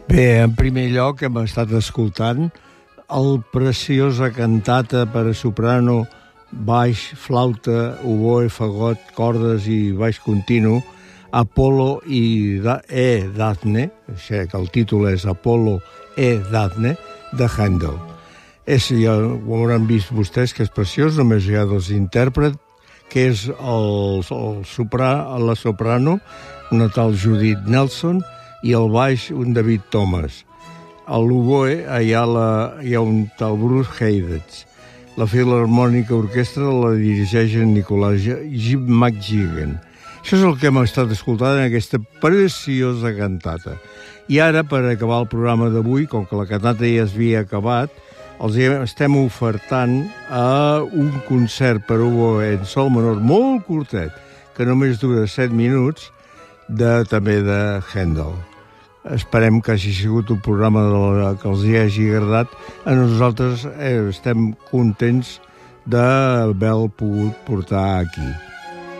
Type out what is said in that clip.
Bé, en primer lloc hem estat escoltant el preciosa cantata per a soprano, baix, flauta, oboe, fagot, cordes i baix continu, Apollo i Daphne, que el títol és Apollo e Daphne, de Handel. Ja ho hauran vist vostès, que és preciós, només hi ha dos intèrprets, que és la soprano, una tal Judith Nelson, i el baix, un David Thomas. A l'oboe hi ha un tal Bruce Heidets. La Filharmònica Orquestra la dirigeix en Nicolas McGuigan. Això és el que hem estat escoltant en aquesta preciosa cantata. I ara, per acabar el programa d'avui, com que la cantata ja es havia acabat, els estem ofertant un concert per oboe en sol menor molt curtet, que només dura 7 minuts, també de Handel. Esperem que hagi sigut un programa que els hagi agradat. A nosaltres estem contents d'haver-lo pogut portar aquí.